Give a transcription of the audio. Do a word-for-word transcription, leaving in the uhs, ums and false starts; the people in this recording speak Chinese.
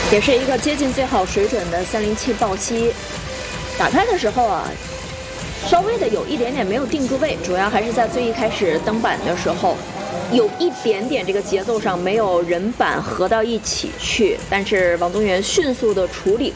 也是一个接近最好水准的三零七豹七。打开的时候啊，稍微的有一点点没有定住位，主要还是在最一开始登板的时候，有一点点这个节奏上没有人板合到一起去，但是王宗源迅速的处理